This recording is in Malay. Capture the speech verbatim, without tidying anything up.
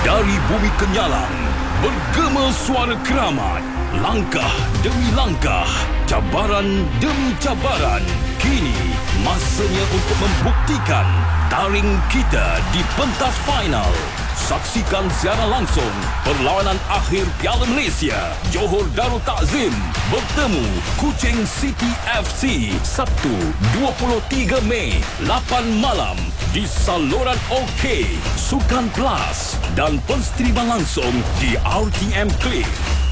Dari bumi Kenyalang, bergema suara keramat. Langkah demi langkah, cabaran demi cabaran. Kini, masanya untuk membuktikan taring kita di pentas final. Saksikan secara langsung perlawanan akhir Piala Malaysia. Johor Darul Takzim bertemu Kuching City F C Sabtu dua puluh tiga Mei lapan malam di saluran OK, Sukan Plus dan penstriman langsung di R T M Click.